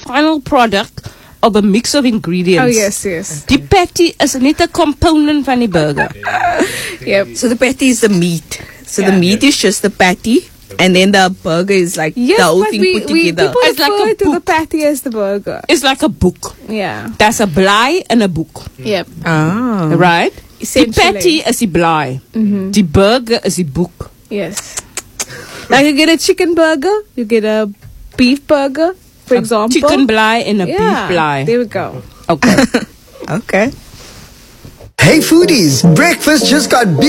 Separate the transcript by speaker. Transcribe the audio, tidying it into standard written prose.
Speaker 1: final product of a mix of ingredients.
Speaker 2: Oh, yes.
Speaker 1: Die patty is net 'n component van die burger.
Speaker 2: Yep.
Speaker 3: So the patty is the meat. So the meat is just the patty, and then the burger is like
Speaker 2: Yes,
Speaker 3: the whole
Speaker 2: but
Speaker 3: thing
Speaker 2: we
Speaker 3: put together.
Speaker 2: people
Speaker 1: It's like
Speaker 2: refer
Speaker 1: a
Speaker 2: to the
Speaker 1: book.
Speaker 2: patty as the burger.
Speaker 1: It's like a book.
Speaker 2: Yeah.
Speaker 1: That's a blaai in a book.
Speaker 2: Yep.
Speaker 3: Ah.
Speaker 1: Right? Die
Speaker 2: Essentially.
Speaker 1: patty is die blaai. Die burger is die boek.
Speaker 2: Yes. Like you get a chicken burger, you get a beef burger, for example.
Speaker 1: Chicken blaai and a
Speaker 2: Yeah.
Speaker 1: beef blaai.
Speaker 2: There we go.
Speaker 1: Okay.
Speaker 3: Okay.
Speaker 4: Hey foodies, breakfast just got